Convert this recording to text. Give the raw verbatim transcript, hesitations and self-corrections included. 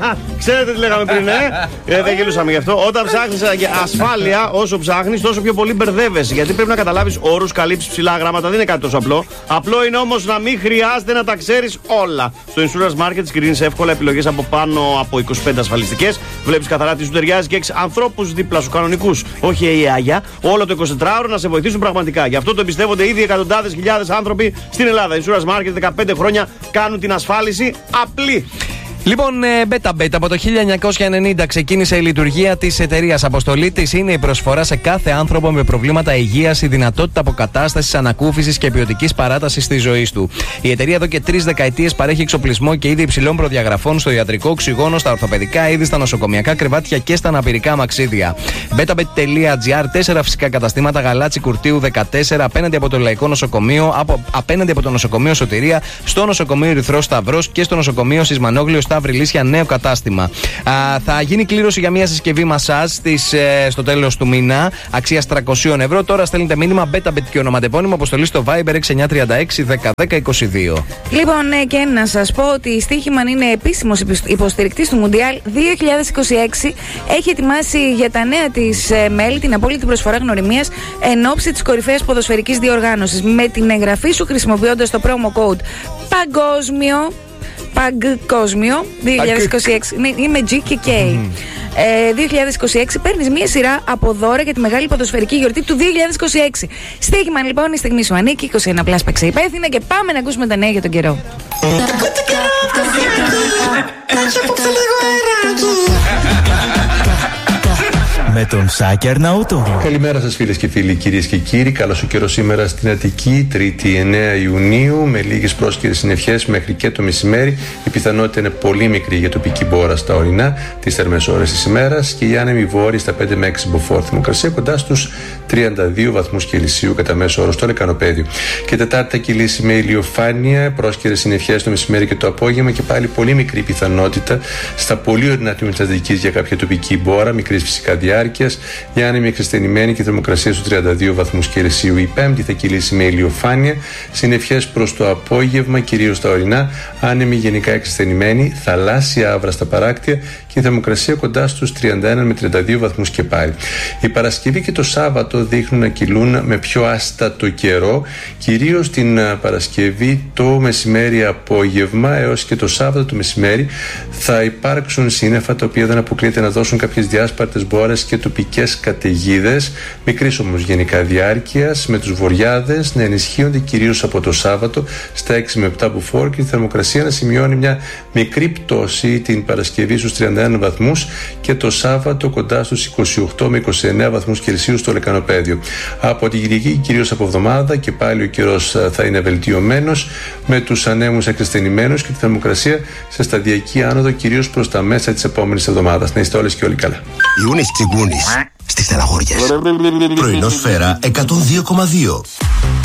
Ξέρετε τι λέγαμε πριν, ε? ε δεν γελούσαμε γι' αυτό. Όταν ψάχνεις ασφάλεια, όσο ψάχνεις, τόσο πιο πολύ μπερδεύεσαι. Γιατί πρέπει να καταλάβεις όρους, καλύψεις ψηλά γράμματα. Δεν είναι κάτι τόσο απλό. Απλό είναι όμως να μην χρειάζεται να τα ξέρεις όλα. Στο Insurance Market σκρίνεις εύκολα επιλογές από πάνω από είκοσι πέντε ασφαλιστικές. Βλέπεις καθαρά τι σου ταιριάζει και έχεις ανθρώπους δίπλα σου κανονικούς. Όχι η Άγια. Όλο το εικοσιτετράωρο να σε βοηθήσουν πραγματικά. Γι' αυτό το εμπιστεύονται ήδη εκατοντάδες χιλιάδες άνθρωποι στην Ελλάδα. Insurance Market δεκαπέντε χρόνια κάνουν την ασφάλιση απλή. Λοιπόν, Beta Bet από το χίλια εννιακόσια ενενήντα ξεκίνησε η λειτουργία της εταιρείας. Αποστολή της είναι η προσφορά σε κάθε άνθρωπο με προβλήματα υγείας, η δυνατότητα αποκατάστασης, ανακούφισης και ποιοτικής παράτασης της ζωής του. Η εταιρεία εδώ και τρεις δεκαετίες παρέχει εξοπλισμό και είδη υψηλών προδιαγραφών στο ιατρικό, οξυγόνο, στα ορθοπαιδικά είδη, στα νοσοκομιακά κρεβάτια και στα αναπηρικά αμαξίδια. betabet.gr, τέσσερα φυσικά καταστήματα, Γαλάτσι Κουρτίου δεκατέσσερα, απέναντι από το Λαϊκό Νοσοκομείο, από, απέναντι από το νοσοκομείο Σωτηρία, στο νοσοκομείο Ερυθρός Σταυρός και στο νοσοκομείο Σισμανόγλιο Σταύρη Λύσια, νέο κατάστημα. Α, θα γίνει κλήρωση για μια συσκευή μασάζ της, ε, στο τέλος του μήνα, αξίας τριακόσια ευρώ. Τώρα στέλνετε μήνυμα BetaBet και ονοματεπώνυμο, αποστολή στο Viber έξι εννιά τρία έξι δέκα δέκα είκοσι δύο. Λοιπόν, ναι, και να σας πω ότι η Στοίχημαν είναι επίσημος υποστηρικτής του Μουντιάλ δύο χιλιάδες είκοσι έξι. Έχει ετοιμάσει για τα νέα της ε, μέλη την απόλυτη προσφορά γνωριμίας εν ώψη της κορυφαίας ποδοσφαιρικής διοργάνωσης. Με την εγγραφή σου χρησιμοποιώντας το promo code Παγκόσμιο. Παγκόσμιο δύο χιλιάδες είκοσι έξι. Ναι, είμαι G και K. Mm. Ε, δύο χιλιάδες είκοσι έξι παίρνεις μία σειρά από δώρα για τη μεγάλη ποδοσφαιρική γιορτή του δύο χιλιάδες είκοσι έξι. Στοίχημαν λοιπόν, η στιγμή σου ανήκει. είκοσι ένα πλάς παίξε υπεύθυνα και πάμε να ακούσουμε τα νέα για τον καιρό. Με τον Σάκη Αρναούτογλου. Καλημέρα σας φίλες και φίλοι, κυρίες και κύριοι. Καλώς ο καιρός σήμερα στην Αττική, Τρίτη εννέα Ιουνίου, με λίγες πρόσκαιρες συννεφιές μέχρι και το μεσημέρι. Η πιθανότητα είναι πολύ μικρή για τοπική μπόρα στα ορεινά τις θερμές ώρες της ημέρας και οι άνεμοι βόρειοι στα πέντε με έξι μποφόρ. Θερμοκρασία κοντά στους τριάντα δύο βαθμούς Κελσίου κατά μέσο όρο στο Λεκανοπέδιο. Και Τετάρτη θα κυλήσει με ηλιοφάνεια, πρόσκαιρες συννεφιές το μεσημέρι και το απόγευμα και πάλι πολύ μικρή πιθανότητα στα πολύ ορεινά τμήματα της Αττικής για κάποια τοπική μπόρα, μικρής φυσικά διάρκεια. Η άνεμη εξασθενημένη και η θερμοκρασία στους τριάντα δύο βαθμούς Κελσίου. Η Πέμπτη θα κυλήσει με ηλιοφάνεια, συννεφιές προς το απόγευμα, κυρίως στα ορεινά, άνεμη γενικά εξασθενημένη, θαλάσσια άβρα στα παράκτια και η θερμοκρασία κοντά στους τριάντα ένα με τριάντα δύο βαθμούς και πάλι. Η Παρασκευή και το Σάββατο δείχνουν να κυλούν με πιο άστατο καιρό, κυρίως την Παρασκευή το μεσημέρι απόγευμα έως και το Σάββατο το μεσημέρι θα υπάρξουν σύννεφα τα οποία δεν αποκλείεται να δώσουν κάποιες διάσπαρτες μπόρες και τοπικές καταιγίδες, μικρής όμως γενικά διάρκειας, με τους βορειάδες να ενισχύονται κυρίως από το Σάββατο στα έξι με επτά μποφόρ και η θερμοκρασία να σημειώνει μια μικρή πτώση την Παρασκευή στους τριάντα ένα βαθμούς και το Σάββατο κοντά στους είκοσι οκτώ με είκοσι εννέα βαθμούς Κελσίου στο Λεκανοπέδιο. Από την Κυριακή, κυρίως από εβδομάδα, και πάλι ο καιρός θα είναι βελτιωμένος με τους ανέμους εξασθενημένους και τη θερμοκρασία σε σταδιακή άνοδο κυρίως προς τα μέσα της επόμενης εβδομάδας. Να είστε όλες και όλοι καλά. Ιούνις Τσιγκούνης στις Στεναχώριες. Πρωινό Σφαίρα εκατόν δύο κόμμα δύο.